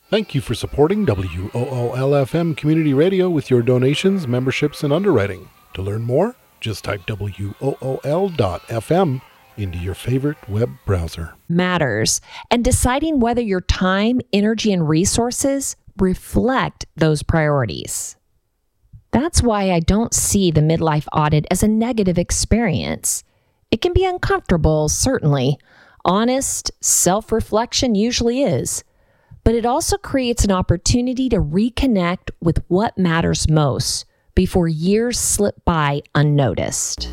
Thank you for supporting WOOL-FM Community Radio with your donations, memberships, and underwriting. To learn more, just type WOOL.FM into your favorite web browser. Matters, and deciding whether your time, energy, and resources reflect those priorities. That's why I don't see the midlife audit as a negative experience. It can be uncomfortable, certainly. Honest self-reflection usually is. But it also creates an opportunity to reconnect with what matters most before years slip by unnoticed.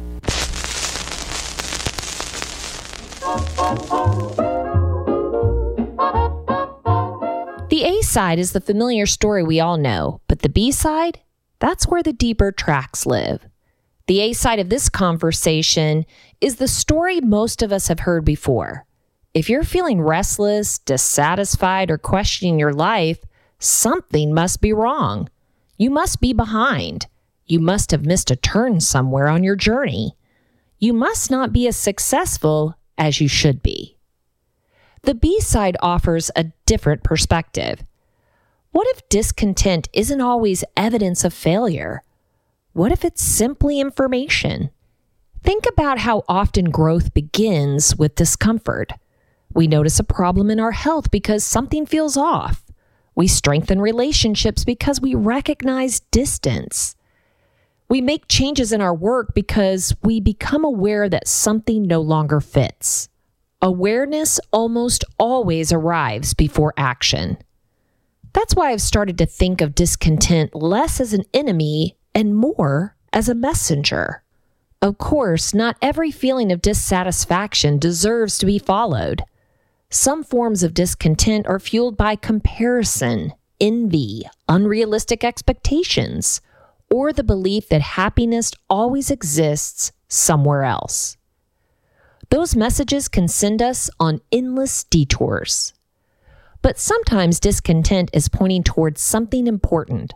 The A side is the familiar story we all know, but the B side, that's where the deeper tracks live. The A side of this conversation is the story most of us have heard before. If you're feeling restless, dissatisfied, or questioning your life, something must be wrong. You must be behind. You must have missed a turn somewhere on your journey. You must not be as successful as you should be. The B side offers a different perspective. What if discontent isn't always evidence of failure? What if it's simply information? Think about how often growth begins with discomfort. We notice a problem in our health because something feels off. We strengthen relationships because we recognize distance. We make changes in our work because we become aware that something no longer fits. Awareness almost always arrives before action. That's why I've started to think of discontent less as an enemy and more as a messenger. Of course, not every feeling of dissatisfaction deserves to be followed. Some forms of discontent are fueled by comparison, envy, unrealistic expectations, or the belief that happiness always exists somewhere else. Those messages can send us on endless detours. But sometimes discontent is pointing towards something important.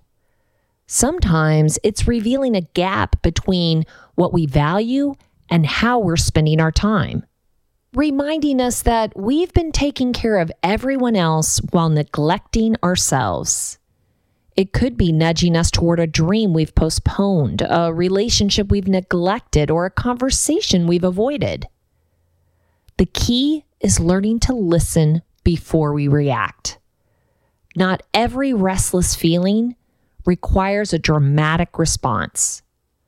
Sometimes it's revealing a gap between what we value and how we're spending our time, reminding us that we've been taking care of everyone else while neglecting ourselves. It could be nudging us toward a dream we've postponed, a relationship we've neglected, or a conversation we've avoided. The key is learning to listen before we react. Not every restless feeling requires a dramatic response.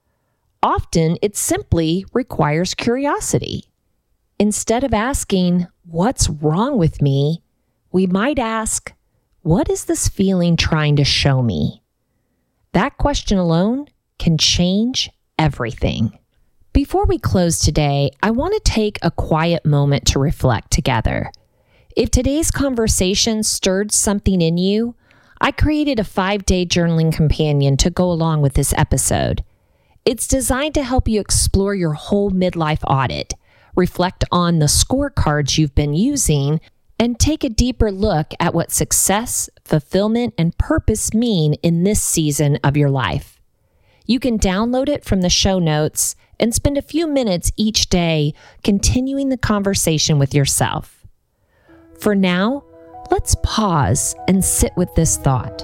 Often, it simply requires curiosity. Instead of asking, "What's wrong with me?" we might ask, "What is this feeling trying to show me?" That question alone can change everything. Before we close today, I want to take a quiet moment to reflect together. If today's conversation stirred something in you, I created a 5-day journaling companion to go along with this episode. It's designed to help you explore your whole midlife audit, reflect on the scorecards you've been using, and take a deeper look at what success, fulfillment, and purpose mean in this season of your life. You can download it from the show notes and spend a few minutes each day continuing the conversation with yourself. For now, let's pause and sit with this thought.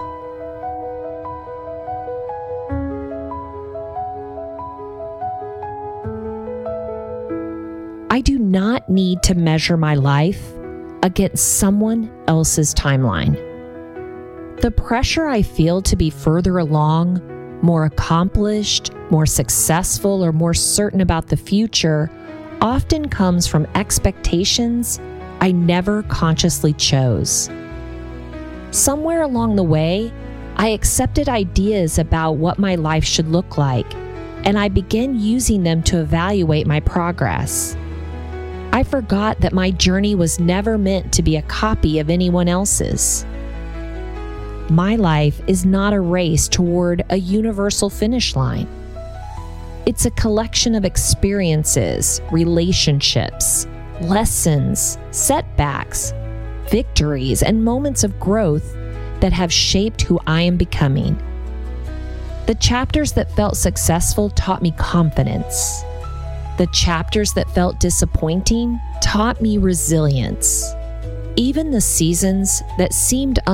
I do not need to measure my life against someone else's timeline. The pressure I feel to be further along, more accomplished, more successful, or more certain about the future often comes from expectations I never consciously chose. Somewhere along the way, I accepted ideas about what my life should look like, and I began using them to evaluate my progress. I forgot that my journey was never meant to be a copy of anyone else's. My life is not a race toward a universal finish line. It's a collection of experiences, relationships, lessons, setbacks, victories, and moments of growth that have shaped who I am becoming. The chapters that felt successful taught me confidence. The chapters that felt disappointing taught me resilience. Even the seasons that seemed